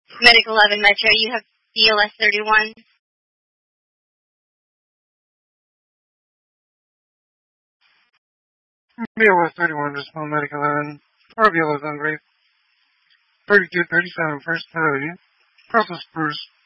Medic 11 Metro, you have BLS 31. BLS 31, respond Medic 11. RBLS on grade. 3237, first priority. Process Spruce.